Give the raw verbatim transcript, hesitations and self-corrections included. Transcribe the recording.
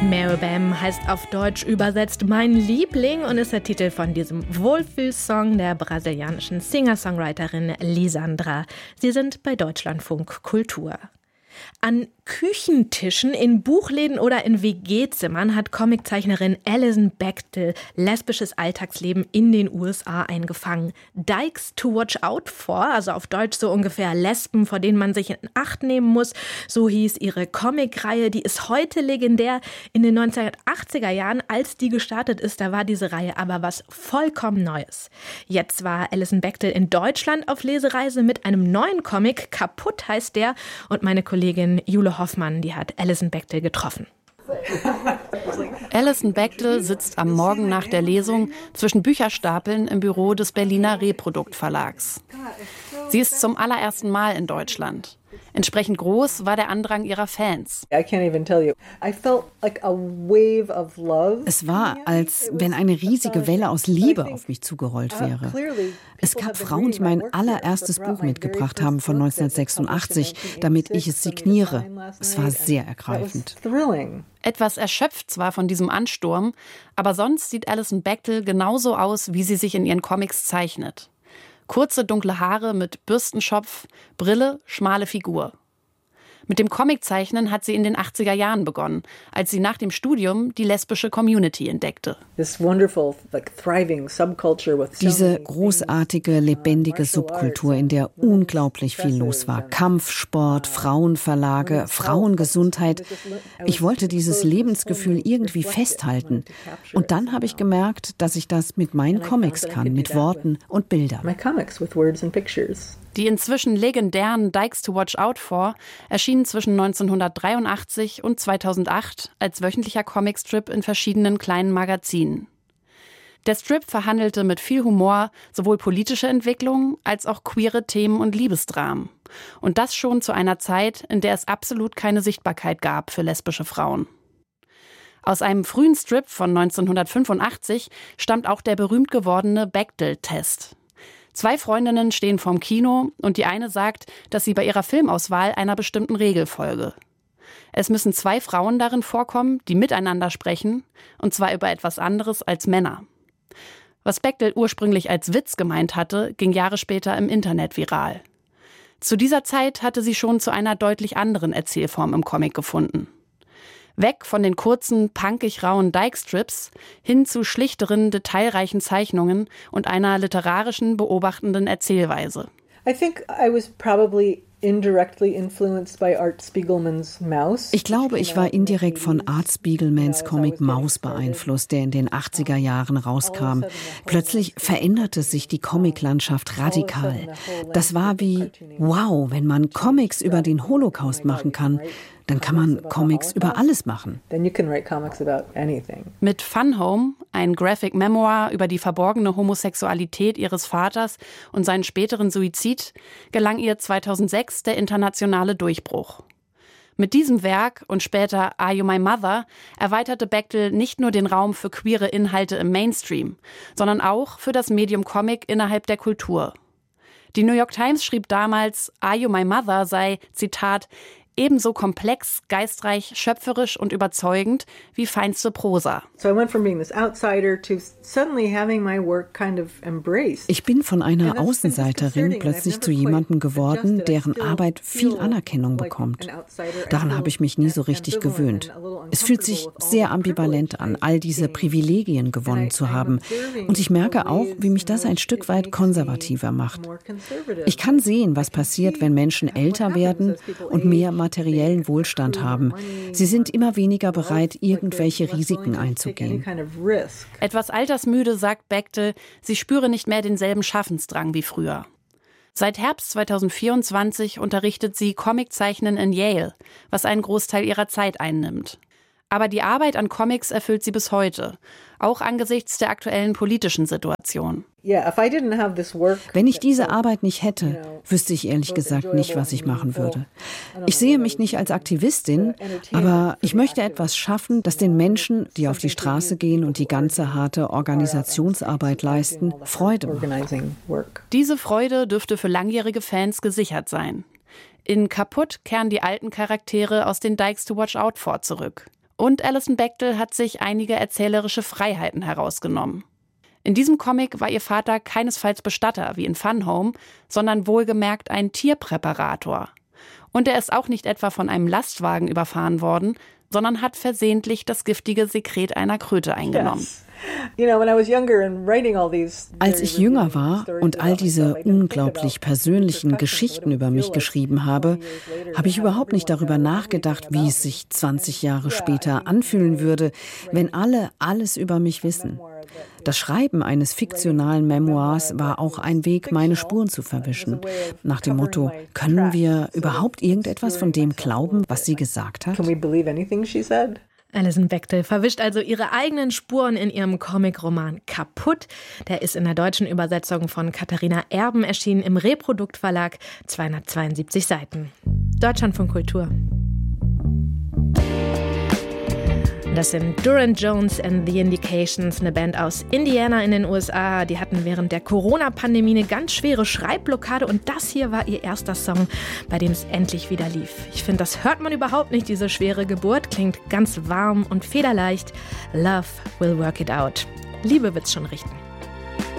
Maribam heißt auf Deutsch übersetzt Mein Liebling und ist der Titel von diesem Wohlfühlsong der brasilianischen Singer-Songwriterin Lisandra. Sie sind bei Deutschlandfunk Kultur. An Küchentischen, in Buchläden oder in W G-Zimmern hat Comiczeichnerin Alison Bechdel lesbisches Alltagsleben in den U S A eingefangen. Dykes to watch out for, also auf Deutsch so ungefähr Lesben, vor denen man sich in Acht nehmen muss. So hieß ihre Comicreihe, die ist heute legendär. In den neunzehnhundertachtziger Jahren, als die gestartet ist, da war diese Reihe aber was vollkommen Neues. Jetzt war Alison Bechdel in Deutschland auf Lesereise mit einem neuen Comic. Kaputt heißt der. Und meine Kollegin Jule Hoffmann, die hat Alison Bechdel getroffen. Alison Bechdel sitzt am Morgen nach der Lesung zwischen Bücherstapeln im Büro des Berliner Reprodukt Verlags. Sie ist zum allerersten Mal in Deutschland. Entsprechend groß war der Andrang ihrer Fans. Es war, als wenn eine riesige Welle aus Liebe auf mich zugerollt wäre. Es gab Frauen, die mein allererstes Buch mitgebracht haben von neunzehnhundertsechsundachtzig, damit ich es signiere. Es war sehr ergreifend. Etwas erschöpft zwar von diesem Ansturm, aber sonst sieht Alison Bechdel genauso aus, wie sie sich in ihren Comics zeichnet. Kurze, dunkle Haare mit Bürstenschopf, Brille, schmale Figur. Mit dem Comiczeichnen hat sie in den achtziger Jahren begonnen, als sie nach dem Studium die lesbische Community entdeckte. Diese großartige, lebendige Subkultur, in der unglaublich viel los war. Kampfsport, Frauenverlage, Frauengesundheit. Ich wollte dieses Lebensgefühl irgendwie festhalten. Und dann habe ich gemerkt, dass ich das mit meinen Comics kann, mit Worten und Bildern. Die inzwischen legendären Dykes to watch out for erschienen zwischen neunzehnhundertdreiundachtzig und zweitausendacht als wöchentlicher Comicstrip in verschiedenen kleinen Magazinen. Der Strip verhandelte mit viel Humor sowohl politische Entwicklungen als auch queere Themen und Liebesdramen. Und das schon zu einer Zeit, in der es absolut keine Sichtbarkeit gab für lesbische Frauen. Aus einem frühen Strip von neunzehnhundertfünfundachtzig stammt auch der berühmt gewordene Bechdel-Test. Zwei Freundinnen stehen vorm Kino und die eine sagt, dass sie bei ihrer Filmauswahl einer bestimmten Regel folge. Es müssen zwei Frauen darin vorkommen, die miteinander sprechen, und zwar über etwas anderes als Männer. Was Bechdel ursprünglich als Witz gemeint hatte, ging Jahre später im Internet viral. Zu dieser Zeit hatte sie schon zu einer deutlich anderen Erzählform im Comic gefunden. Weg von den kurzen, punkig rauen Dyke-Strips hin zu schlichteren, detailreichen Zeichnungen und einer literarischen, beobachtenden Erzählweise. I think I was probably indirectly influenced by Art Spiegelman's Maus. Ich glaube, ich war indirekt von Art Spiegelmans Comic Maus beeinflusst, der in den achtziger Jahren rauskam. Plötzlich veränderte sich die Comiclandschaft radikal. Das war wie, wow, wenn man Comics über den Holocaust machen kann, dann kann man Comics über alles machen. Mit Fun Home, ein Graphic Memoir über die verborgene Homosexualität ihres Vaters und seinen späteren Suizid, gelang ihr zweitausendsechs der internationale Durchbruch. Mit diesem Werk und später Are You My Mother erweiterte Bechdel nicht nur den Raum für queere Inhalte im Mainstream, sondern auch für das Medium Comic innerhalb der Kultur. Die New York Times schrieb damals, Are You My Mother sei, Zitat, ebenso komplex, geistreich, schöpferisch und überzeugend wie feinste Prosa. Ich bin von einer Außenseiterin plötzlich zu jemandem geworden, deren Arbeit viel Anerkennung bekommt. Daran habe ich mich nie so richtig gewöhnt. Es fühlt sich sehr ambivalent an, all diese Privilegien gewonnen zu haben. Und ich merke auch, wie mich das ein Stück weit konservativer macht. Ich kann sehen, was passiert, wenn Menschen älter werden und mehr materiellen Wohlstand haben. Sie sind immer weniger bereit, irgendwelche Risiken einzugehen. Etwas altersmüde sagt Bechdel, sie spüre nicht mehr denselben Schaffensdrang wie früher. Seit Herbst zweitausendvierundzwanzig unterrichtet sie Comiczeichnen in Yale, was einen Großteil ihrer Zeit einnimmt. Aber die Arbeit an Comics erfüllt sie bis heute, auch angesichts der aktuellen politischen Situation. Wenn ich diese Arbeit nicht hätte, wüsste ich ehrlich gesagt nicht, was ich machen würde. Ich sehe mich nicht als Aktivistin, aber ich möchte etwas schaffen, das den Menschen, die auf die Straße gehen und die ganze harte Organisationsarbeit leisten, Freude macht. Diese Freude dürfte für langjährige Fans gesichert sein. In Kaputt kehren die alten Charaktere aus den Dykes to watch out for zurück. Und Alison Bechdel hat sich einige erzählerische Freiheiten herausgenommen. In diesem Comic war ihr Vater keinesfalls Bestatter wie in Fun Home, sondern wohlgemerkt ein Tierpräparator. Und er ist auch nicht etwa von einem Lastwagen überfahren worden, sondern hat versehentlich das giftige Sekret einer Kröte eingenommen. Yes. Als ich jünger war und all diese unglaublich persönlichen Geschichten über mich geschrieben habe, habe ich überhaupt nicht darüber nachgedacht, wie es sich zwanzig Jahre später anfühlen würde, wenn alle alles über mich wissen. Das Schreiben eines fiktionalen Memoirs war auch ein Weg, meine Spuren zu verwischen. Nach dem Motto, können wir überhaupt irgendetwas von dem glauben, was sie gesagt hat? Alison Bechdel verwischt also ihre eigenen Spuren in ihrem Comicroman Kaputt. Der ist in der deutschen Übersetzung von Katharina Erben erschienen im Reprodukt Verlag, zweihundertzweiundsiebzig Seiten. Deutschlandfunk Kultur. Das sind Durand Jones and the Indications, eine Band aus Indiana in den U S A. Die hatten während der Corona-Pandemie eine ganz schwere Schreibblockade und das hier war ihr erster Song, bei dem es endlich wieder lief. Ich finde, das hört man überhaupt nicht, diese schwere Geburt. Klingt ganz warm und federleicht. Love will work it out. Liebe wird's schon richten.